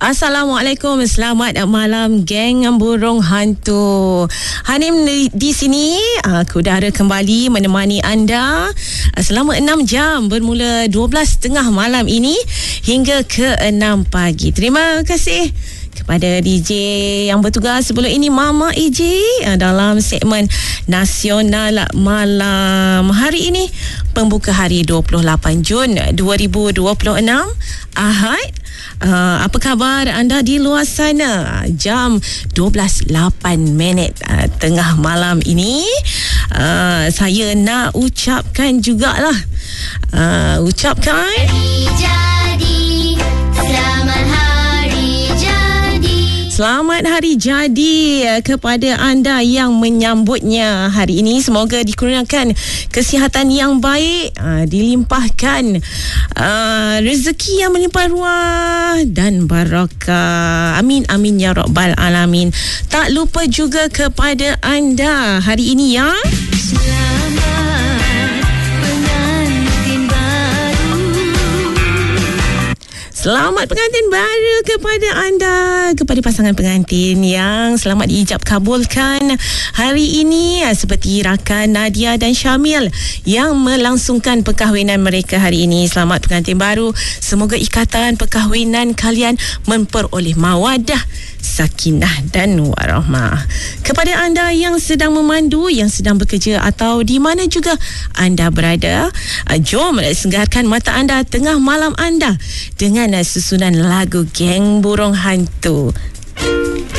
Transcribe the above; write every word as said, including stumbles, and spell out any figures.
Assalamualaikum, selamat malam geng burung hantu. Hanim di, di sini, aku dah ada kembali menemani anda selama enam jam bermula dua belas tiga puluh malam ini hingga ke enam pagi. Terima kasih kepada D J yang bertugas sebelum ini, Mama A J, dalam segmen Nasional Malam. Hari ini pembuka hari dua puluh lapan Jun dua ribu dua puluh enam, Ahad. Uh, apa khabar anda di luar sana? Jam dua belas lapan minit uh, tengah malam ini, uh, saya nak ucapkan jugalah uh, ucapkan hari jadi, selamat hari jadi. Selamat hari jadi kepada anda yang menyambutnya hari ini. Semoga dikurniakan kesihatan yang baik, uh, dilimpahkan uh, rezeki yang melimpah ruah dan barakah. Amin amin ya rabbal alamin. Tak lupa juga kepada anda hari ini ya. Selamat pengantin baru kepada anda, kepada pasangan pengantin yang selamat diijab kabulkan hari ini, seperti rakan Nadia dan Syamil yang melangsungkan perkahwinan mereka hari ini. Selamat pengantin baru. Semoga ikatan perkahwinan kalian memperoleh mawadah, sakinah dan warahmah. Kepada anda yang sedang memandu, yang sedang bekerja atau di mana juga anda berada, jom senggarkan mata anda tengah malam anda dengan susunan lagu Geng Burung Hantu.